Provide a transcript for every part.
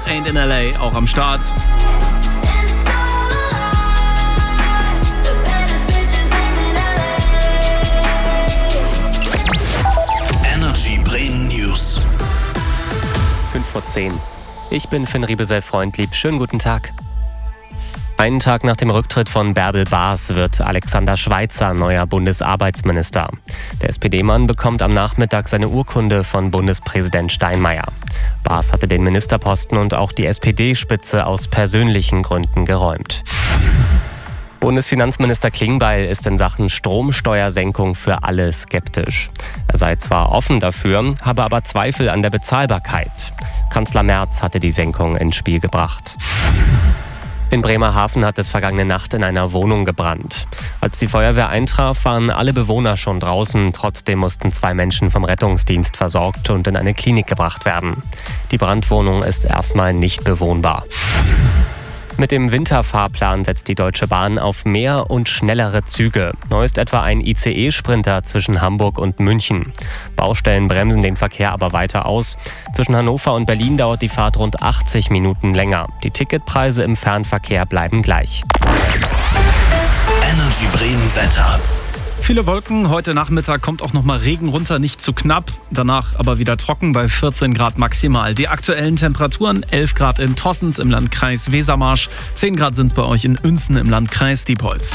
Ain't in LA auch am Start. Energy Bremen News. 5:10. Ich bin Finn Riebesell-Freundlieb. Schönen guten Tag. Einen Tag nach dem Rücktritt von Bärbel Baas wird Alexander Schweitzer neuer Bundesarbeitsminister. Der SPD-Mann bekommt am Nachmittag seine Urkunde von Bundespräsident Steinmeier. Baas hatte den Ministerposten und auch die SPD-Spitze aus persönlichen Gründen geräumt. Bundesfinanzminister Klingbeil ist in Sachen Stromsteuersenkung für alle skeptisch. Er sei zwar offen dafür, habe aber Zweifel an der Bezahlbarkeit. Kanzler Merz hatte die Senkung ins Spiel gebracht. In Bremerhaven hat es vergangene Nacht in einer Wohnung gebrannt. Als die Feuerwehr eintraf, waren alle Bewohner schon draußen. Trotzdem mussten 2 Menschen vom Rettungsdienst versorgt und in eine Klinik gebracht werden. Die Brandwohnung ist erstmal nicht bewohnbar. Mit dem Winterfahrplan setzt die Deutsche Bahn auf mehr und schnellere Züge. Neu ist etwa ein ICE-Sprinter zwischen Hamburg und München. Baustellen bremsen den Verkehr aber weiter aus. Zwischen Hannover und Berlin dauert die Fahrt rund 80 Minuten länger. Die Ticketpreise im Fernverkehr bleiben gleich. Energy Bremen Wetter. Viele Wolken, heute Nachmittag kommt auch nochmal Regen runter, nicht zu knapp. Danach aber wieder trocken bei 14 Grad maximal. Die aktuellen Temperaturen: 11 Grad in Tossens im Landkreis Wesermarsch, 10 Grad sind es bei euch in Uenzen im Landkreis Diepholz.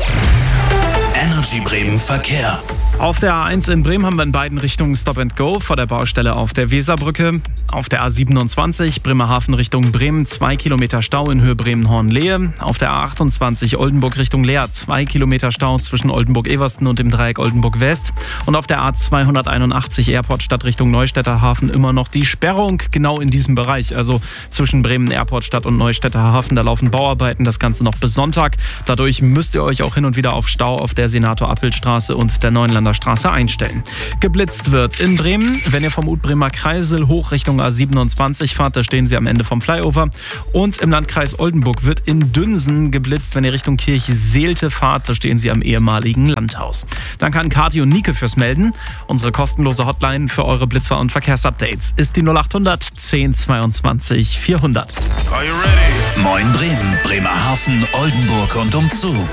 Energy Bremen Verkehr. Auf der A1 in Bremen haben wir in beiden Richtungen Stop and Go vor der Baustelle auf der Weserbrücke. Auf der A27 Bremerhaven Richtung Bremen 2 Kilometer Stau in Höhe Bremen-Hornlehe. Auf der A28 Oldenburg Richtung Leer 2 Kilometer Stau zwischen Oldenburg-Eversten und dem Dreieck Oldenburg-West. Und auf der A281 Airport Stadt Richtung Neustädter Hafen immer noch die Sperrung genau in diesem Bereich. Also zwischen Bremen Airport Stadt und Neustädter Hafen, da laufen Bauarbeiten, das Ganze noch bis Sonntag. Dadurch müsst ihr euch auch hin und wieder auf Stau auf der Senator-Appelt-Straße und der Neuenlander Straße einstellen. Geblitzt wird in Bremen, wenn ihr vom Utbremer Kreisel hoch Richtung A27 fahrt, da stehen sie am Ende vom Flyover. Und im Landkreis Oldenburg wird in Dünsen geblitzt, wenn ihr Richtung Kirchseelte fahrt, da stehen sie am ehemaligen Landhaus. Danke an Kathi und Nike fürs Melden. Unsere kostenlose Hotline für eure Blitzer und Verkehrsupdates ist die 0800 10 22 400. Are you ready? Moin Bremen, Bremerhaven, Oldenburg und umzu.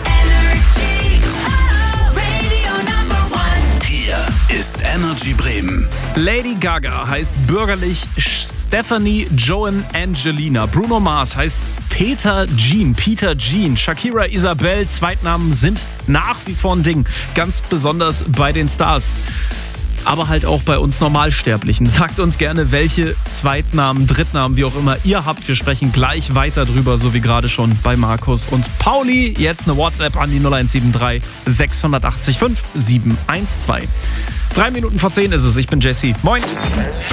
Ist Energy Bremen. Lady Gaga heißt bürgerlich Stephanie Joan Angelina. Bruno Mars heißt Peter Jean. Shakira Isabel, Zweitnamen sind nach wie vor ein Ding. Ganz besonders bei den Stars. Aber halt auch bei uns Normalsterblichen. Sagt uns gerne, welche Zweitnamen, Drittnamen, wie auch immer ihr habt. Wir sprechen gleich weiter drüber, so wie gerade schon bei Markus und Pauli. Jetzt eine WhatsApp an die 0173 680 5712. 3 Minuten vor 10 ist es. Ich bin Jesse. Moin.